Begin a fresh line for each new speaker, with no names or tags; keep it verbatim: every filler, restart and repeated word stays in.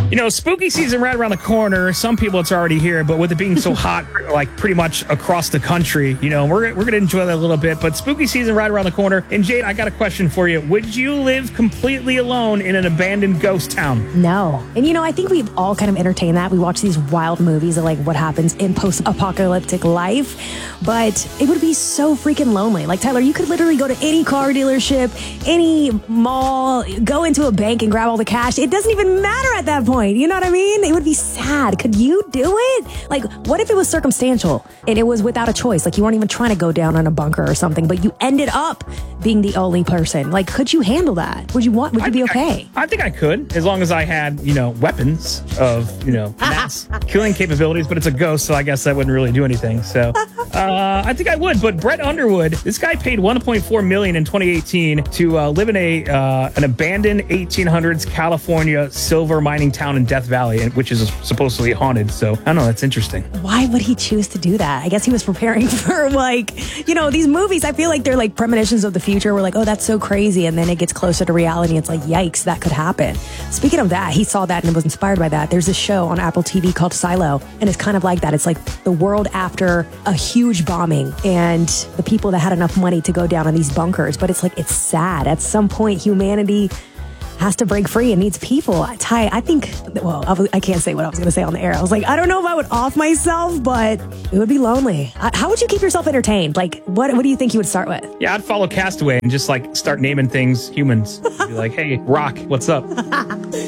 You know, spooky season right around the corner. Some people it's already here, but with it being so hot, like pretty much across the country, you know, we're, we're going to enjoy that a little bit. But spooky season right around the corner. And Jade, I got a question for you. Would you live completely alone in an abandoned ghost town?
No. And you know, I think we've all kind of entertained that. We watch these wild movies of like what happens in post-apocalyptic life. But it would be so freaking lonely. Like, Tyler, you could literally go to any car dealership, any mall, go into a bank and grab all the cash. It doesn't even matter at that point. You know what I mean? It would be sad. Could you do it? Like, what if it was circumstantial and it was without a choice? Like, you weren't even trying to go down on a bunker or something, but you ended up being the only person. Like, could you handle that? Would you want, would you be okay?
I, I think I could, as long as I had, you know, weapons of, you know, mass killing capabilities, but it's a ghost, so I guess that wouldn't really do anything. So, uh, I think I would. But Brett Underwood, this guy paid one point four million dollars in twenty eighteen to uh, live in a uh, an abandoned eighteen hundreds California silver mining town in Death Valley, which is supposedly haunted. So, I don't know, that's interesting.
Why would he choose to do that? I guess he was preparing for, like, you know, these movies, I feel like they're like premonitions of the future. We're like, oh, that's so crazy. And then it gets closer to reality. It's like, yikes, that could happen. Speaking of that, he saw that and was inspired by that. There's a show on Apple T V called Silo, and it's kind of like that. It's like the world after a huge bombing and the people that had enough money to go down in these bunkers. But it's like, it's sad. At some point, humanity has to break free and needs people. Ty, I think, well, I, was, I can't say what I was going to say on the air. I was like, I don't know if I would off myself, but it would be lonely. How would you keep yourself entertained? Like, what, what do you think you would start with?
Yeah, I'd follow Castaway and just like start naming things humans. Be like, hey, Rock, what's up?